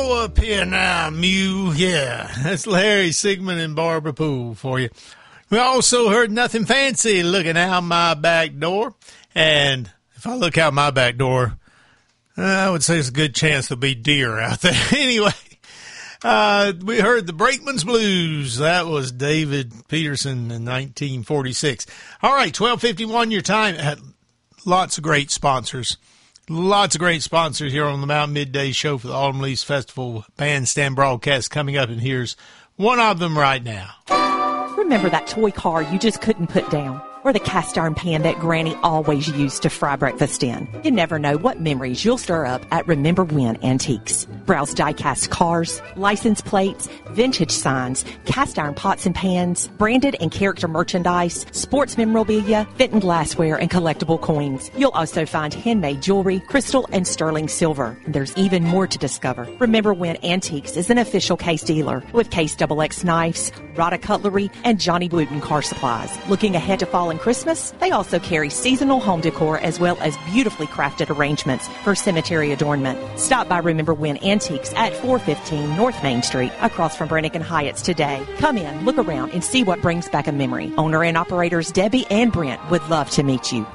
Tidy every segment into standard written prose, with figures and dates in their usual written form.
Go up here now, Mew. Yeah, that's Larry Sigmund and Barbara Poole for you. We also heard Nothing Fancy looking out my back door. And if I look out my back door, I would say there's a good chance there'll be deer out there. Anyway, we heard the Brakeman's Blues. That was David Peterson in 1946. All right, 12:51 your time. Lots of great sponsors. Lots of great sponsors here on the Mountain Midday Show for the Autumn Leaves Festival Bandstand broadcast coming up, and here's one of them right now. Remember that toy car you just couldn't put down? Or the cast iron pan that Granny always used to fry breakfast in. You never know what memories you'll stir up at Remember When Antiques. Browse die-cast cars, license plates, vintage signs, cast iron pots and pans, branded and character merchandise, sports memorabilia, Fenton glassware, and collectible coins. You'll also find handmade jewelry, crystal, and sterling silver. And there's even more to discover. Remember When Antiques is an official Case dealer with Case XX knives, Rada cutlery, and Johnny Wooten car supplies. Looking ahead to fall and Christmas, they also carry seasonal home decor as well as beautifully crafted arrangements for cemetery adornment. Stop by Remember When Antiques at 415 North Main Street, across from Brannigan Hyatt's today. Come in, look around, and see what brings back a memory. Owner and operators Debbie and Brent would love to meet you.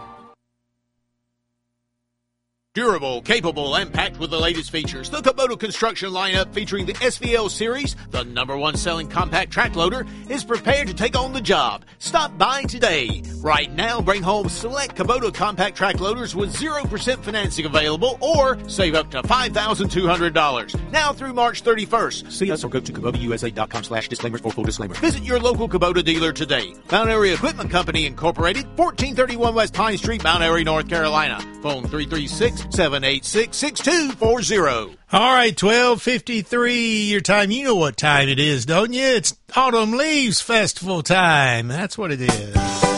Durable, capable, and packed with the latest features. The Kubota construction lineup featuring the SVL series, the #1 selling compact track loader, is prepared to take on the job. Stop by today. Right now, bring home select Kubota compact track loaders with 0% financing available, or save up to $5,200. Now through March 31st. See us or go to KubotaUSA.com/disclaimers for full disclaimers. Visit your local Kubota dealer today. Mount Airy Equipment Company Incorporated, 1431 West Pine Street, Mount Airy, North Carolina. Phone 336-786-6240. All right, 12:53 your time. You know what time it is, don't you? It's Autumn Leaves Festival time. That's what it is.